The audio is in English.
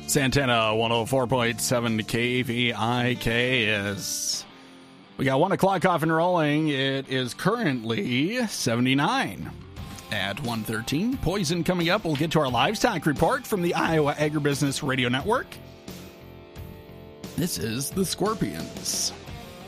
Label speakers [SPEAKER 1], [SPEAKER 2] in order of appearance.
[SPEAKER 1] Santana 104.7 KVIK is... We got 1 o'clock off and rolling. It is currently 79 at 1:13. Poison coming up. We'll get to our livestock report from the Iowa Agribusiness Radio Network. This is the Scorpions.